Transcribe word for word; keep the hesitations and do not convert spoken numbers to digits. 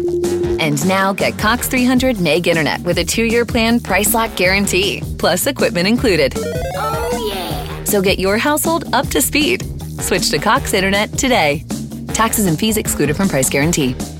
And now get Cox three hundred meg internet with a two-year plan price lock guarantee, plus equipment included. Oh, yeah. So get your household up to speed. Switch to Cox Internet today. Taxes and fees excluded from price guarantee.